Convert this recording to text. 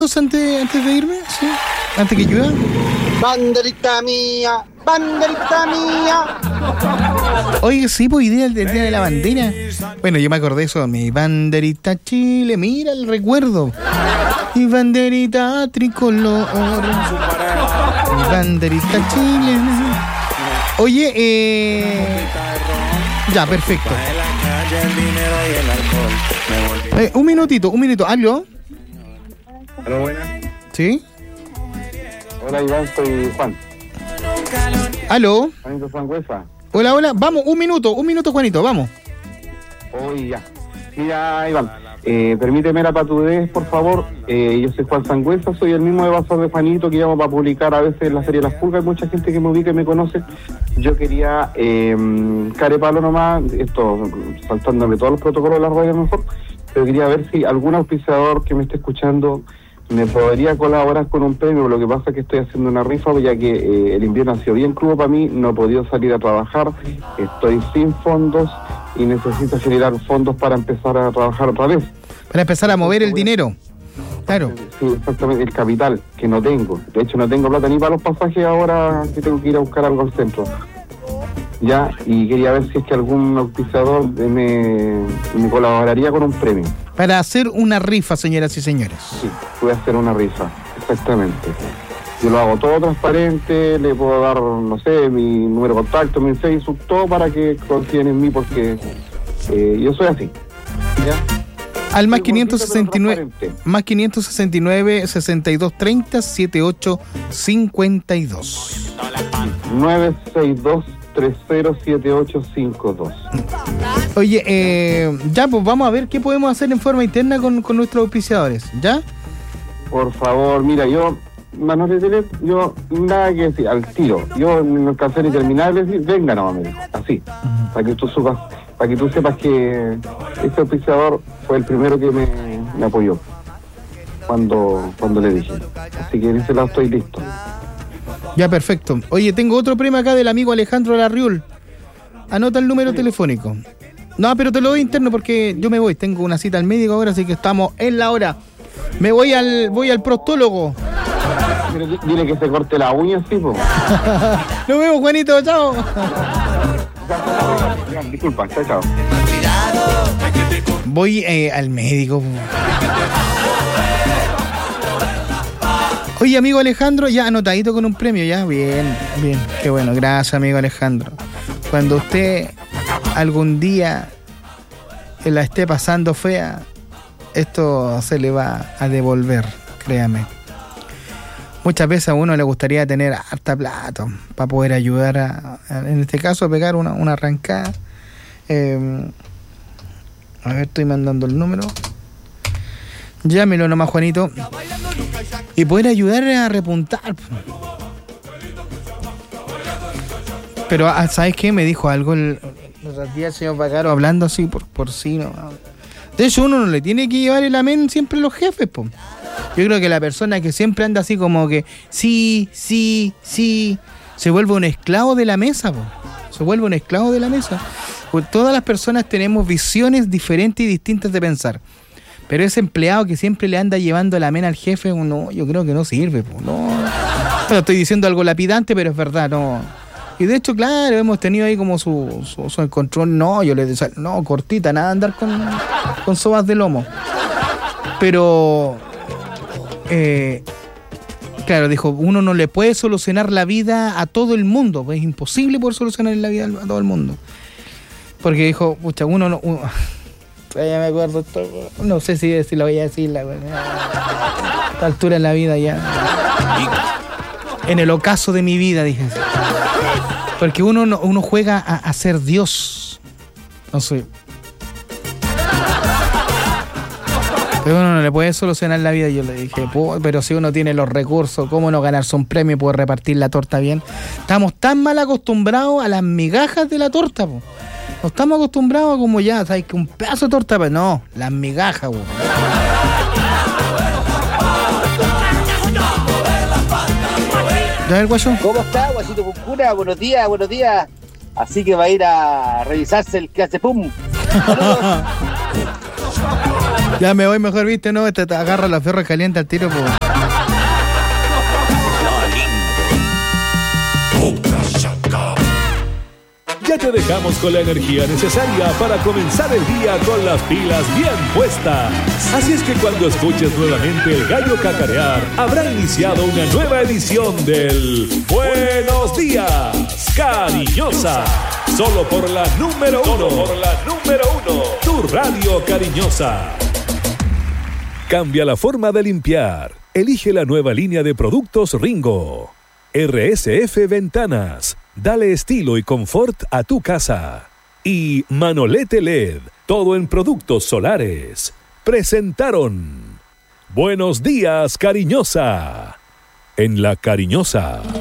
antes de irme, ¿sí? Antes que llueva. Banderita mía, banderita mía. Oye, sí, pues idea del día de la bandera. Bueno, yo me acordé de eso, mi banderita Chile, mira el recuerdo. Mi banderita tricolor. Mi banderita Chile. Oye, ya, perfecto. Un minutito, ¿aló? Hola, buenas. ¿Sí? Hola, Iván, soy Juan. ¿Aló? Juanito Sangüesa. Hola, vamos, un minuto, Juanito, vamos. Hoy ya. Mira, Iván, permíteme la patudez, por favor. Yo soy Juan Sangüesa, soy el mismo evasor de Juanito que llamo para publicar a veces en la serie Las Pulgas. Hay mucha gente que me ubica y me conoce. Yo quería, carepalo nomás, esto, saltándome todos los protocolos de la radio mejor, pero quería ver si algún auspiciador que me esté escuchando me podría colaborar con un premio. Lo que pasa es que estoy haciendo una rifa, ya que el invierno ha sido bien crudo para mí, no he podido salir a trabajar, estoy sin fondos y necesito generar fondos para empezar a trabajar otra vez. Para empezar a mover el dinero. Claro. Sí, exactamente, el capital, que no tengo. De hecho, no tengo plata ni para los pasajes ahora que tengo que ir a buscar algo al centro. Ya, y quería ver si es que algún auspiciador me colaboraría con un premio. Para hacer una rifa, señoras y señores. Sí, voy a hacer una rifa, exactamente. Yo lo hago todo transparente, le puedo dar, no sé, mi número de contacto, mi Facebook, todo para que confíen en mí, porque yo soy así. ¿Ya? Al más 569, 6230 7852. 962-307852. Oye, ya, pues vamos a ver qué podemos hacer en forma interna con nuestros auspiciadores, ¿ya? Por favor, mira, yo, Manuel de Tele, yo nada que decir, al tiro. Yo no alcancé ni terminar de decir, venga nomás, me dijo, así, para que tú sepas que este auspiciador fue el primero que me apoyó cuando le dije. Así que en ese lado estoy listo. Ya, perfecto. Oye, tengo otro premio acá del amigo Alejandro Larriul. Anota el número telefónico. No, pero te lo doy interno porque yo me voy. Tengo una cita al médico ahora, así que estamos en la hora. Voy al prostólogo. Dile que se corte la uña, sí, po. Nos vemos, Juanito. Chao. Disculpa, chao. Voy al médico. Oye, amigo Alejandro, ya anotadito con un premio, ya. Bien. Qué bueno. Gracias, amigo Alejandro. Cuando usted algún día la esté pasando fea, esto se le va a devolver, créame. Muchas veces a uno le gustaría tener harta plata para poder ayudar en este caso, a pegar una arrancada. A ver, estoy mandando el número. Llámelo nomás, Juanito. Y poder ayudar a repuntar. Pero, ¿sabes qué? Me dijo algo los días el señor Bacaro hablando así por sí, ¿no? De hecho, uno no le tiene que llevar el amén siempre a los jefes, po. Yo creo que la persona que siempre anda así como que sí, se vuelve un esclavo de la mesa, po. Se vuelve un esclavo de la mesa. Pues todas las personas tenemos visiones diferentes y distintas de pensar. Pero ese empleado que siempre le anda llevando el amén al jefe, no, yo creo que no sirve, po. No. Bueno, estoy diciendo algo lapidante, pero es verdad, no. Y de hecho, claro, hemos tenido ahí como su control. No, yo le decía, no, cortita, nada andar con sobas de lomo. Pero, claro, dijo, uno no le puede solucionar la vida a todo el mundo. Pues es imposible poder solucionar la vida a todo el mundo. Porque dijo, pucha, uno no... ya me acuerdo, no sé si lo voy a decir, a esta altura en la vida ya. En el ocaso de mi vida, dije. Porque uno juega a ser Dios. No sé. Pero uno no le puede solucionar la vida. Yo le dije, pero si uno tiene los recursos, ¿cómo no ganarse un premio y poder repartir la torta bien? Estamos tan mal acostumbrados a las migajas de la torta, po. No estamos acostumbrados a como ya, ¿sabes? Que un pedazo de torta, pero no, las migajas, po. ¿Ya el guayo? ¿Cómo está, guasito Puncura? Buenos días. Así que va a ir a revisarse el que hace pum. Ya me voy mejor, ¿viste? No, te agarra la ferra caliente al tiro, pues. Ya te dejamos con la energía necesaria para comenzar el día con las pilas bien puestas. Así es que cuando escuches nuevamente el gallo cacarear, habrá iniciado una nueva edición del Buenos Días, Cariñosa. Solo por la número uno. Tu radio cariñosa. Cambia la forma de limpiar. Elige la nueva línea de productos Ringo. RSF Ventanas. Dale estilo y confort a tu casa. Y Manolete LED, todo en productos solares. Presentaron Buenos Días, Cariñosa. En La Cariñosa.